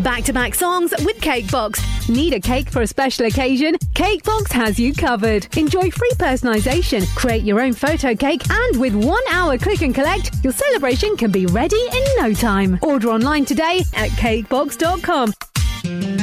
Back-to-back songs with Cakebox. Need a cake for a special occasion? Cakebox has you covered. Enjoy free personalisation, create your own photo cake, and with 1 hour click and collect, your celebration can be ready in no time. Order online today at cakebox.com.